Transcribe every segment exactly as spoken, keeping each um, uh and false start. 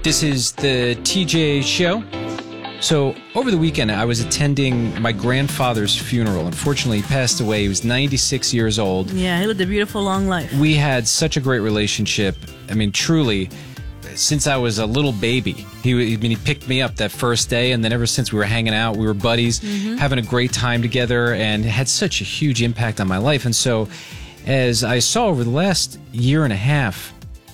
This is the T J Show. So over the weekend, I was attending my grandfather's funeral. Unfortunately, he passed away. He was ninety-six years old. Yeah, he lived a beautiful, long life. We had such a great relationship. I mean, truly, since I was a little baby. He, I mean, he picked me up that first day, and then ever since we were hanging out, we were buddies, mm-hmm. having a great time together, and it had such a huge impact on my life. And so as I saw over the last year and a half,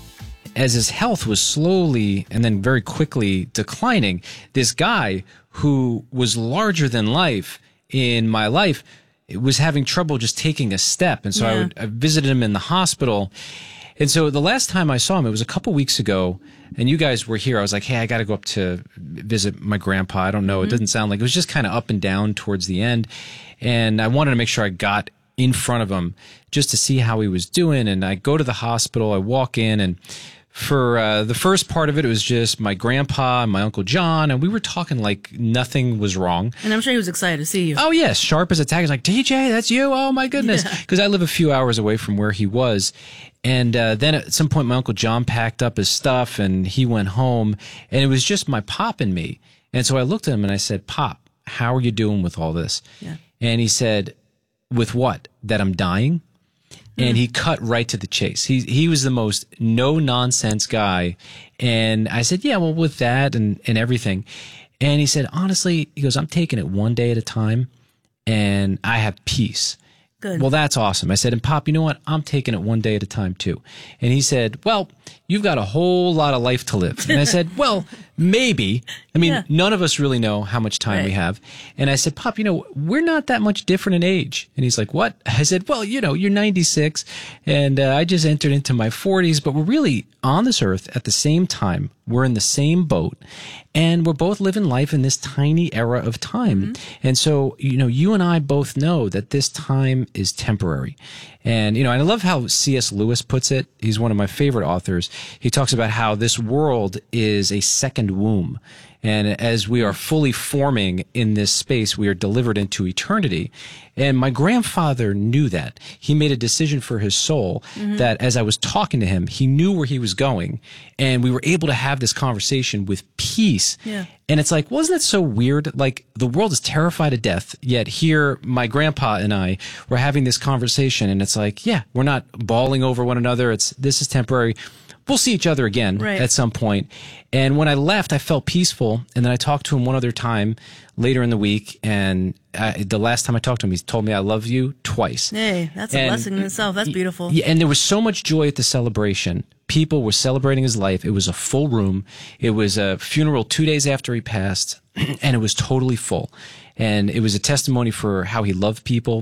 as his health was slowly and then very quickly declining, this guy who was larger than life in my life was having trouble just taking a step. And so yeah. I, would, I visited him in the hospital. And so the last time I saw him, it was a couple weeks ago, and you guys were here. I was like, hey, I got to go up to visit my grandpa. I don't know. Mm-hmm. It doesn't sound like it was just kind of up and down towards the end. And I wanted to make sure I got in front of him just to see how he was doing. And I go to the hospital. I walk in, and for uh, the first part of it, it was just my grandpa and my Uncle John, and we were talking like nothing was wrong. And I'm sure he was excited to see you. Oh, yes. Sharp as a tack. He's like, T J, that's you? Oh, my goodness. Because yeah. I live a few hours away from where he was. And uh, then at some point, my Uncle John packed up his stuff, and he went home, and it was just my pop and me. And so I looked at him, and I said, Pop, how are you doing with all this? Yeah. And he said, with what? That I'm dying? And he cut right to the chase. He he was the most no-nonsense guy. And I said, yeah, well, with that and, and everything. And he said, honestly, he goes, I'm taking it one day at a time, and I have peace. Good. Well, that's awesome. I said, and Pop, you know what? I'm taking it one day at a time, too. And he said, well, you've got a whole lot of life to live. And I said, well, maybe. I mean, yeah. none of us really know how much time right. we have. And I said, Pop, you know, we're not that much different in age. And he's like, what? I said, well, you know, you're ninety-six, and uh, I just entered into my forties, but we're really on this earth at the same time. We're in the same boat, and we're both living life in this tiny era of time. Mm-hmm. And so, you know, you and I both know that this time is temporary. And, you know, and I love how C S Lewis puts it. He's one of my favorite authors. He talks about how this world is a second womb. And as we are fully forming in this space, we are delivered into eternity. And my grandfather knew that. He made a decision for his soul mm-hmm. that as I was talking to him, he knew where he was going. And we were able to have this conversation with peace. Yeah. And it's like, wasn't that so weird? Like, the world is terrified of death, yet here, my grandpa and I were having this conversation, and it's like, yeah, we're not bawling over one another. It's, this is temporary. We'll see each other again right. at some point. And when I left, I felt peaceful. And then I talked to him one other time later in the week. And I, the last time I talked to him, he told me I love you twice. Hey, that's a and, blessing in itself. That's beautiful. Yeah, and there was so much joy at the celebration. People were celebrating his life. It was a full room. It was a funeral two days after he passed, and it was totally full. And it was a testimony for how he loved people,